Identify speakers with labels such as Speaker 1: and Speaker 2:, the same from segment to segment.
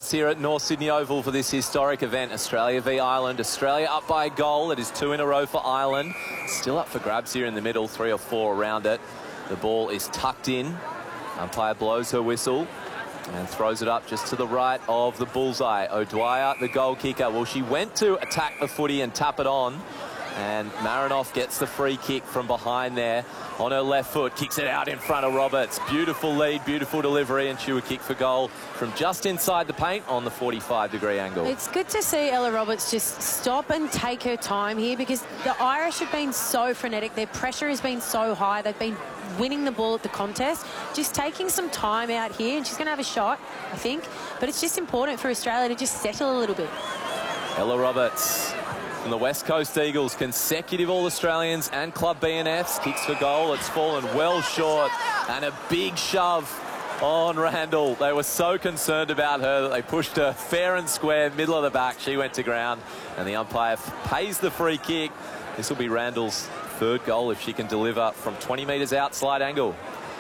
Speaker 1: Experts here at North Sydney Oval for this historic event, Australia v Ireland. Australia up by a goal. It is 2 in a row for Ireland. Still up for grabs here in the middle, 3 or 4 around it. The ball is tucked in. Umpire blows her whistle and throws it up just to the right of the bullseye. O'Dwyer, the goal kicker. Well, she went to attack the footy and tap it on. And Marinoff gets the free kick from behind there on her left foot, kicks it out in front of Roberts. Beautiful lead, beautiful delivery, and she would kick for goal from just inside the paint on the 45-degree angle.
Speaker 2: It's good to see Ella Roberts just stop and take her time here, because the Irish have been so frenetic. Their pressure has been so high. They've been winning the ball at the contest. Just taking some time out here, and she's going to have a shot, I think. But it's just important for Australia to just settle a little bit.
Speaker 1: Ella Roberts from the West Coast Eagles, consecutive All-Australians and Club BNFs, kicks for goal. It's fallen well short, and a big shove on Randall. They were so concerned about her that they pushed her fair and square, middle of the back. She went to ground, and the umpire pays the free kick. This will be Randall's 3rd goal if she can deliver from 20 metres out, slide angle.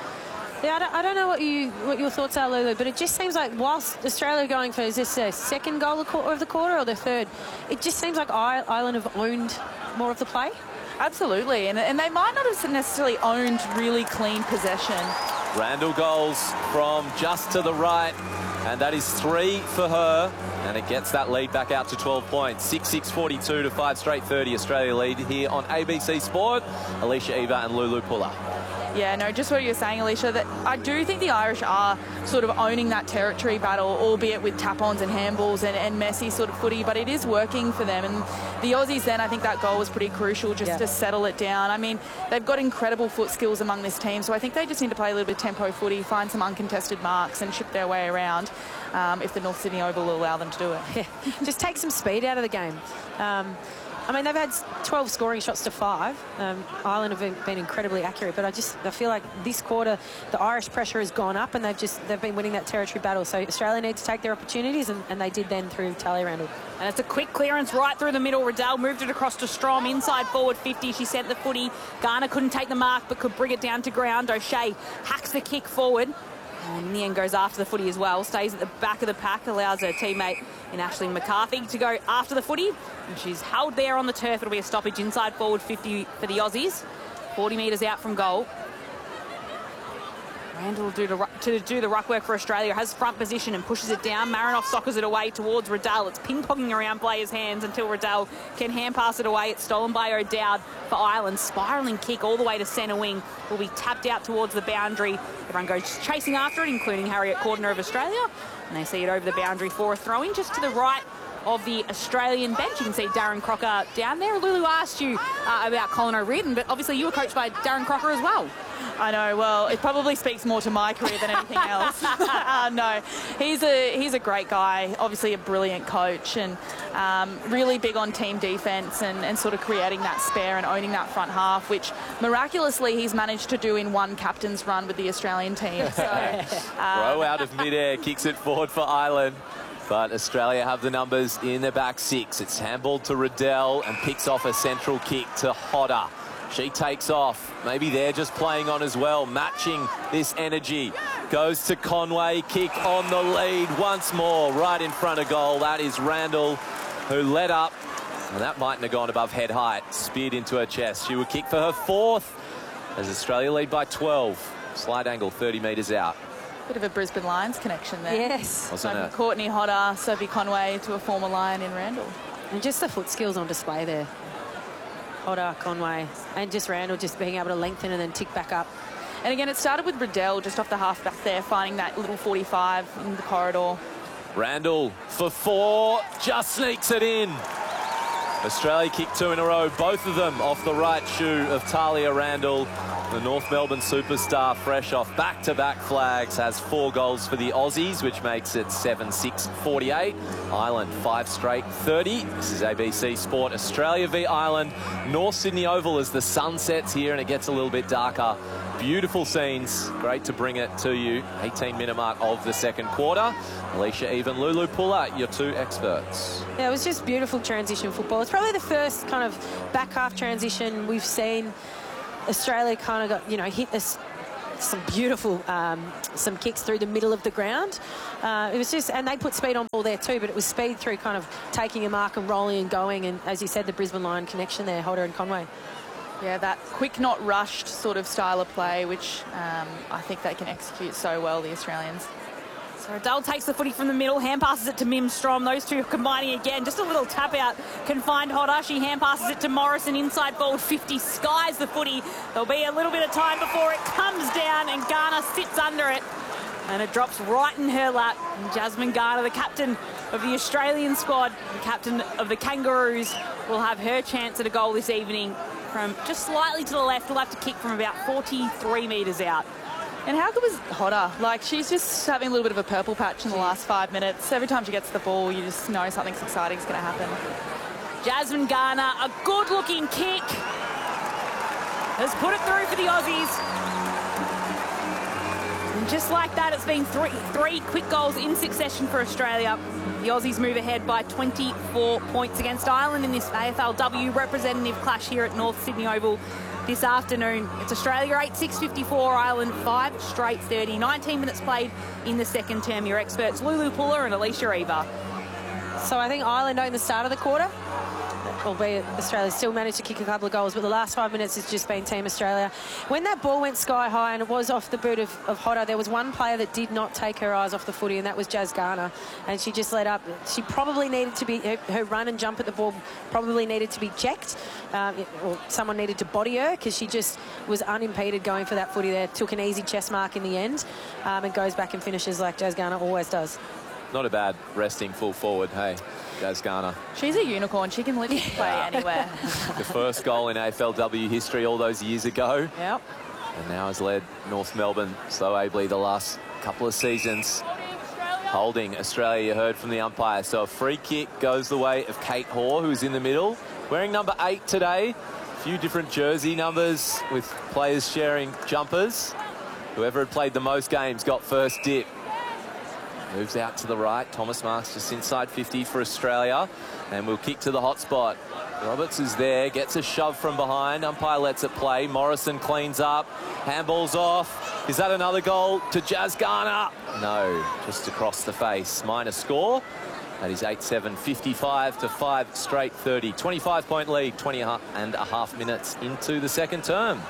Speaker 2: Yeah, I don't know what your thoughts are, Lulu, but it just seems like whilst Australia are going for, is this their 2nd goal of the quarter or their 3rd? It just seems like Ireland have owned more of the play.
Speaker 3: Absolutely, and they might not have necessarily owned really clean possession.
Speaker 1: Randall goals from just to the right, and that is 3 for her, and it gets that lead back out to 12 points. 6-6-42 to 5 straight 30 Australia lead here on ABC Sport. Alicia Eva and Lulu Puller.
Speaker 3: Yeah, no, just what you're saying, Alicia, that I do think the Irish are sort of owning that territory battle, albeit with tap-ons and handballs and messy sort of footy, but it is working for them. And the Aussies then, I think that goal was pretty crucial just to settle it down. I mean, they've got incredible foot skills among this team, so I think they just need to play a little bit of tempo footy, find some uncontested marks and chip their way around if the North Sydney Oval will allow them to do it.
Speaker 2: Yeah. Just take some speed out of the game. I mean, they've had 12 scoring shots to 5. Ireland have been incredibly accurate, but I feel like this quarter the Irish pressure has gone up, and they've been winning that territory battle. So Australia need to take their opportunities, and they did then through Talia Randall.
Speaker 4: And it's a quick clearance right through the middle. Riddell moved it across to Strom, inside forward 50. She sent the footy. Garner couldn't take the mark, but could bring it down to ground. O'Shea hacks the kick forward, and in the end goes after the footy as well. Stays at the back of the pack, allows her teammate in Ashley McCarthy to go after the footy. And she's held there on the turf. It'll be a stoppage inside forward 50 for the Aussies. 40 metres out from goal. Randall will do the ruck work for Australia. Has front position and pushes it down. Marinoff soccers it away towards Riddell. It's ping-ponging around players' hands until Riddell can hand-pass it away. It's stolen by O'Dowd for Ireland. Spiralling kick all the way to centre wing. Will be tapped out towards the boundary. Everyone goes chasing after it, including Harriet Cordner of Australia. And they see it over the boundary for a throw-in just to the right of the Australian bench. You can see Darren Crocker down there. Lulu asked you about Colin O'Riordan, but obviously you were coached by Darren Crocker as well.
Speaker 3: I know, well, it probably speaks more to my career than anything else. No, he's a great guy, obviously a brilliant coach, and really big on team defence and sort of creating that spare and owning that front half, which miraculously he's managed to do in one captain's run with the Australian team. So,
Speaker 1: Rowe out of midair, kicks it forward for Ireland. But Australia have the numbers in the back 6. It's handballed to Riddell and picks off a central kick to Hodder. She takes off. Maybe they're just playing on as well, matching this energy. Goes to Conway, kick on the lead once more, right in front of goal. That is Randall, who led up, and that mightn't have gone above head height. Speared into her chest. She would kick for her 4th as Australia lead by 12. Slide angle 30 metres out.
Speaker 3: Bit of a Brisbane Lions connection there.
Speaker 2: Yes.
Speaker 3: From Courtney Hodder, Sophie Conway to a former Lion in Randall.
Speaker 2: And just the foot skills on display there. Hodder, Conway, and just Randall just being able to lengthen and then tick back up.
Speaker 3: And again, it started with Riddell just off the half back there, finding that little 45 in the corridor.
Speaker 1: Randall for 4, just sneaks it in. Australia kick 2 in a row, both of them off the right shoe of Talia Randall. The North Melbourne superstar, fresh off back-to-back flags, has 4 goals for the Aussies, which makes it 7-6-48. Ireland 5 straight 30. This is ABC Sport. Australia v Ireland. North Sydney Oval as the sun sets here and it gets a little bit darker. Beautiful scenes. Great to bring it to you. 18-minute mark of the 2nd quarter. Alicia Eva, Lulu Puller, your 2 experts.
Speaker 2: Yeah, it was just beautiful transition football. It's probably the first kind of back half transition we've seen. Australia kind of got, hit this some beautiful, some kicks through the middle of the ground. It was just, and they put speed on ball there too, but it was speed through kind of taking a mark and rolling and going. And as you said, the Brisbane Lion connection there, Hodder and Conway.
Speaker 3: Yeah, that quick, not rushed sort of style of play, which I think they can execute so well, the Australians.
Speaker 4: So Riddell takes the footy from the middle, hand passes it to Mim Strom. Those two combining again. Just a little tap out can find Hodder. She hand passes it to Morrison inside forward 50, skies the footy. There'll be a little bit of time before it comes down and Garner sits under it. And it drops right in her lap. And Jasmine Garner, the captain of the Australian squad, the captain of the Kangaroos, will have her chance at a goal this evening from just slightly to the left. Will have to kick from about 43 metres out.
Speaker 3: And how good was Hodder? Like, she's just having a little bit of a purple patch in the last 5 minutes. Every time she gets the ball, you just know something's exciting is going to happen.
Speaker 4: Jasmine Garner, a good-looking kick. Has put it through for the Aussies. And just like that, it's been three quick goals in succession for Australia. The Aussies move ahead by 24 points against Ireland in this AFLW representative clash here at North Sydney Oval this afternoon. It's Australia 8, 6:54, Ireland 5 straight 30. 19 minutes played in the second term. Your experts, Lulu Puller and Alicia Eva.
Speaker 2: So I think Ireland owned the start of the quarter, albeit Australia still managed to kick a couple of goals, but the last 5 minutes has just been Team Australia. When that ball went sky high and it was off the boot of Hodder, there was one player that did not take her eyes off the footy, and that was Jazz Garner. And she just let up. She probably needed to be, her run and jump at the ball probably needed to be checked, or someone needed to body her, because she just was unimpeded going for that footy there. Took an easy chest mark in the end, and goes back and finishes like Jazz Garner always does.
Speaker 1: Not a bad resting full forward, hey, Jazz Garner.
Speaker 3: She's a unicorn. She can literally play anywhere.
Speaker 1: The first goal in AFLW history all those years ago.
Speaker 3: Yep.
Speaker 1: And now has led North Melbourne so ably the last couple of seasons. Holding Australia, you heard from the umpire. So a free kick goes the way of Kate Hoare, who's in the middle. Wearing number 8 today. A few different jersey numbers with players sharing jumpers. Whoever had played the most games got first dip. Moves out to the right. Thomas Marks just inside 50 for Australia. And we'll kick to the hot spot. Roberts is there, gets a shove from behind. Umpire lets it play. Morrison cleans up. Handball's off. Is that another goal to Jazz Garner? No, just across the face. Minor score. That is 8-7, 55 to 5 straight 30. 25-point lead, 20 and a half minutes into the second term.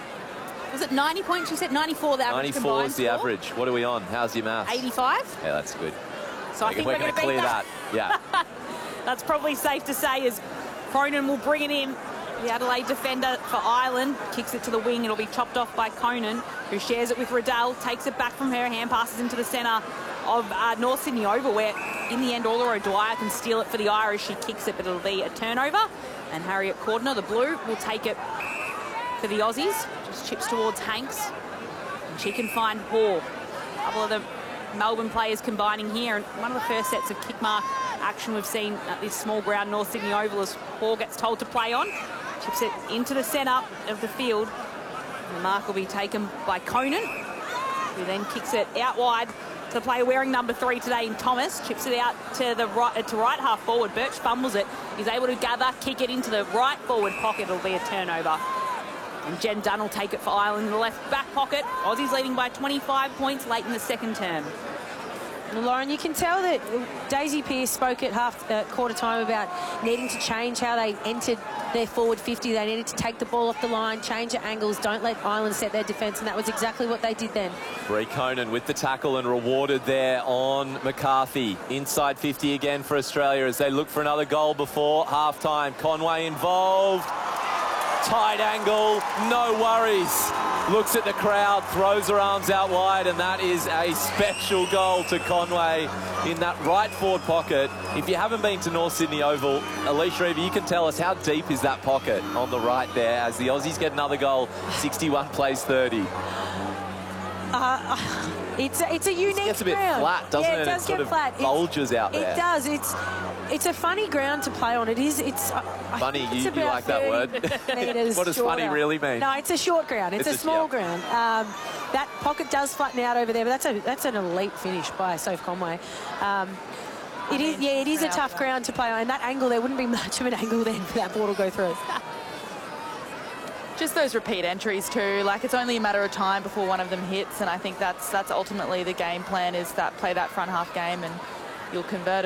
Speaker 4: Was it 90 points? You said 94 the average
Speaker 1: 94 is the average. What are we on? How's your maths?
Speaker 4: 85.
Speaker 1: Yeah, that's good.
Speaker 4: So I think we're going to
Speaker 1: clear that. Yeah.
Speaker 4: That's probably safe to say, as Cronin will bring it in. The Adelaide defender for Ireland kicks it to the wing. It'll be chopped off by Conan, who shares it with Riddell, takes it back from her, hand passes into the centre of North Sydney Oval, where in the end Ola O'Dwyer can steal it for the Irish. She kicks it, but it'll be a turnover. And Harriet Cordner, the blue, will take it for the Aussies. Just chips towards Hanks. And she can find Hoare. A couple of the Melbourne players combining here. And one of the first sets of kick mark action we've seen at this small ground North Sydney Oval as Hoare gets told to play on. Chips it into the centre of the field. And the mark will be taken by Conan, who then kicks it out wide to the player wearing number 3 today in Thomas. Chips it out to the right half forward. Birch fumbles it. He's able to gather, kick it into the right forward pocket. It'll be a turnover. And Jen Dunn will take it for Ireland in the left back pocket. Aussies leading by 25 points late in the second term.
Speaker 2: Lauren, you can tell that Daisy Pearce spoke at quarter time about needing to change how they entered their forward 50. They needed to take the ball off the line, change their angles, don't let Ireland set their defence, and that was exactly what they did then.
Speaker 1: Bree Conan with the tackle and rewarded there on McCarthy. Inside 50 again for Australia as they look for another goal before half-time. Conway involved. Tight angle, no worries. Looks at the crowd, throws her arms out wide, and that is a special goal to Conway in that right forward pocket. If you haven't been to North Sydney Oval, Alicia Eva, you can tell us how deep is that pocket on the right there as the Aussies get another goal. 61 plays 30.
Speaker 2: It's a unique ground.
Speaker 1: It gets a bit flat, doesn't it?
Speaker 2: Yeah, it does get flat.
Speaker 1: Bulges out there.
Speaker 2: It does. It's a funny ground to play on. It's
Speaker 1: funny. You like that word? What does funny really mean?
Speaker 2: No, it's a short ground. It's a small ground. That pocket does flatten out over there, but that's an elite finish by Soph Conway. It is a tough ground to play on, and that angle, there wouldn't be much of an angle then for that ball to go through.
Speaker 3: Just those repeat entries too. Like, it's only a matter of time before one of them hits, and I think that's ultimately the game plan, is that play that front half game and you'll convert